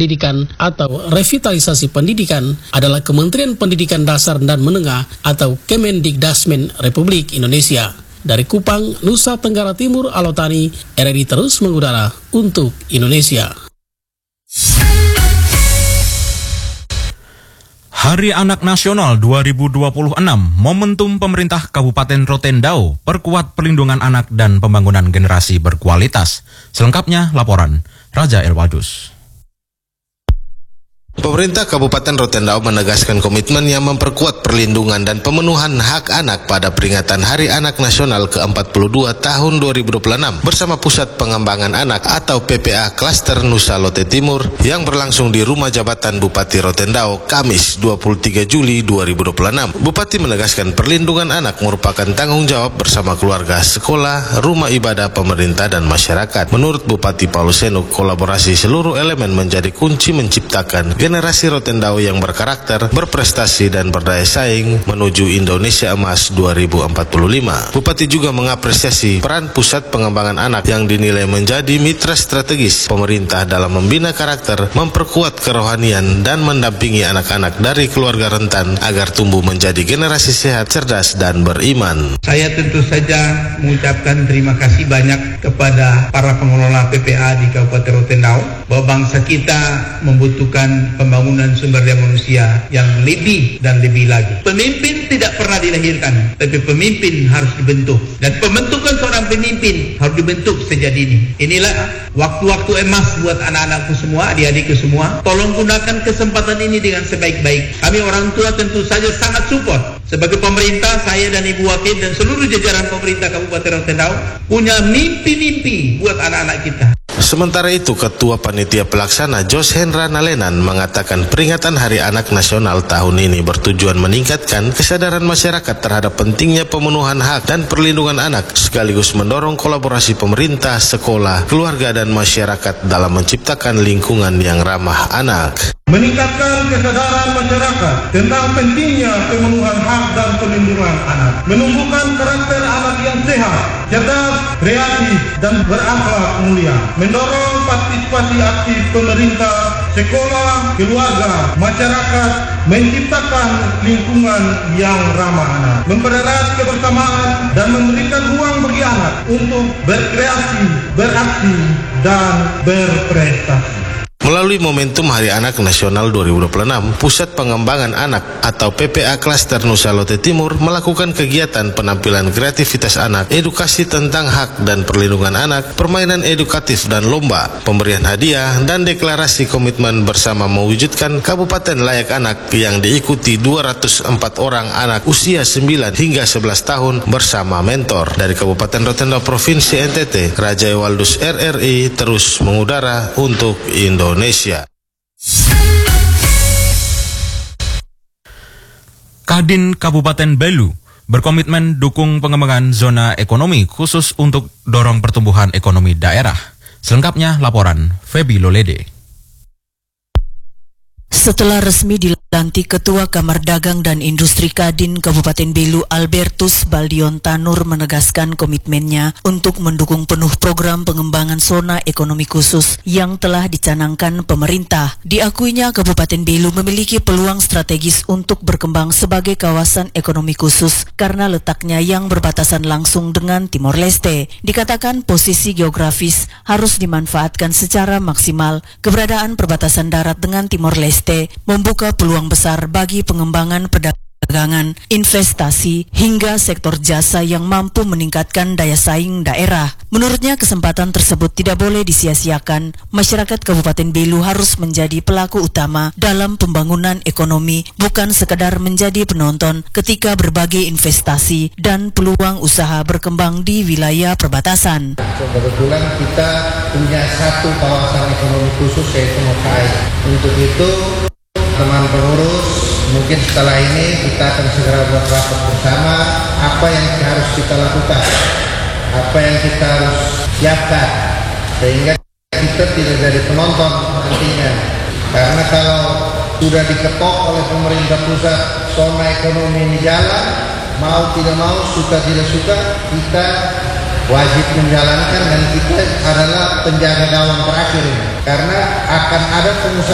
Pendidikan atau Revitalisasi Pendidikan adalah Kementerian Pendidikan Dasar dan Menengah atau Kemendikdasmen Republik Indonesia. Dari Kupang, Nusa Tenggara Timur, Alotani, RRI terus mengudara untuk Indonesia. Hari Anak Nasional 2026, momentum pemerintah Kabupaten Rotendao, perkuat perlindungan anak dan pembangunan generasi berkualitas. Selengkapnya laporan Raja Elwadus. Pemerintah Kabupaten Rotendao menegaskan komitmennya memperkuat perlindungan dan pemenuhan hak anak pada peringatan Hari Anak Nasional ke-42 tahun 2026 bersama Pusat Pengembangan Anak atau PPA Klaster Nusa Lote Timur yang berlangsung di Rumah Jabatan Bupati Rotendao Kamis 23 Juli 2026. Bupati menegaskan perlindungan anak merupakan tanggung jawab bersama keluarga, sekolah, rumah ibadah, pemerintah, dan masyarakat. Menurut Bupati Paulus Senuk, kolaborasi seluruh elemen menjadi kunci menciptakan generasi Rotendao yang berkarakter, berprestasi, dan berdaya saing menuju Indonesia Emas 2045. Bupati juga mengapresiasi peran Pusat Pengembangan Anak yang dinilai menjadi mitra strategis pemerintah dalam membina karakter, memperkuat kerohanian, dan mendampingi anak-anak dari keluarga rentan agar tumbuh menjadi generasi sehat, cerdas, dan beriman. Saya tentu saja mengucapkan terima kasih banyak kepada para pengelola PPA di Kabupaten Rotendao bahwa bangsa kita membutuhkan pembangunan sumber daya manusia yang lebih dan lebih lagi. Pemimpin tidak pernah dilahirkan, tapi pemimpin harus dibentuk. Dan pembentukan seorang pemimpin harus dibentuk sejak dini. Inilah waktu-waktu emas buat anak-anakku semua, adik-adikku semua. Tolong gunakan kesempatan ini dengan sebaik-baik. Kami orang tua tentu saja sangat support. Sebagai pemerintah, saya dan Ibu Wakil dan seluruh jajaran pemerintah Kabupaten Rotendao punya mimpi-mimpi buat anak-anak kita. Sementara itu, Ketua Panitia Pelaksana Jos Hendra Nalenan mengatakan peringatan Hari Anak Nasional tahun ini bertujuan meningkatkan kesadaran masyarakat terhadap pentingnya pemenuhan hak dan perlindungan anak, sekaligus mendorong kolaborasi pemerintah, sekolah, keluarga, dan masyarakat dalam menciptakan lingkungan yang ramah anak. Meningkatkan kesadaran masyarakat tentang pentingnya pemenuhan hak dan perlindungan anak. Menumbuhkan karakter anak yang sehat, cerdas, kreatif, dan berakhlak mulia. Mendorong partisipasi aktif pemerintah, sekolah, keluarga, masyarakat, menciptakan lingkungan yang ramah anak. Mempererat kebersamaan dan memberikan ruang bagi anak untuk berkreasi, beraksi, dan berprestasi. Melalui momentum Hari Anak Nasional 2026, Pusat Pengembangan Anak atau PPA Klaster Nusa Lote Timur melakukan kegiatan penampilan kreativitas anak, edukasi tentang hak dan perlindungan anak, permainan edukatif dan lomba, pemberian hadiah, dan deklarasi komitmen bersama mewujudkan Kabupaten Layak Anak yang diikuti 204 orang anak usia 9 hingga 11 tahun bersama mentor. Dari Kabupaten Rotendao Provinsi NTT, Raja Elwadus RRI terus mengudara untuk Indonesia. Kadin Kabupaten Belu berkomitmen dukung pengembangan zona ekonomi khusus untuk dorong pertumbuhan ekonomi daerah. Selengkapnya laporan Feby Lolede. Setelah resmi dilantik Ketua Kamar Dagang dan Industri Kadin Kabupaten Belu Albertus Baldion Tanur menegaskan komitmennya untuk mendukung penuh program pengembangan zona ekonomi khusus yang telah dicanangkan pemerintah. Diakuinya Kabupaten Belu memiliki peluang strategis untuk berkembang sebagai kawasan ekonomi khusus karena letaknya yang berbatasan langsung dengan Timor Leste. Dikatakan posisi geografis harus dimanfaatkan secara maksimal. Keberadaan perbatasan darat dengan Timor Leste membuka peluang besar bagi pengembangan perdagangan, investasi, hingga sektor jasa yang mampu meningkatkan daya saing daerah. Menurutnya kesempatan tersebut tidak boleh disia-siakan. Masyarakat Kabupaten Belu harus menjadi pelaku utama dalam pembangunan ekonomi, bukan sekadar menjadi penonton ketika berbagai investasi dan peluang usaha berkembang di wilayah perbatasan. Kebetulan kita punya satu kawasan ekonomi khusus yaitu Mokai. Untuk itu teman pengurus mungkin setelah ini kita akan segera buat rapat bersama apa yang harus kita lakukan, apa yang kita harus siapkan sehingga kita tidak jadi penonton nantinya. Karena kalau sudah diketok oleh pemerintah pusat zona ekonomi ini jalan, mau tidak mau, suka tidak suka, kita wajib menjalankan dan kita adalah penjaga gawang terakhir ini. Karena akan ada pengusaha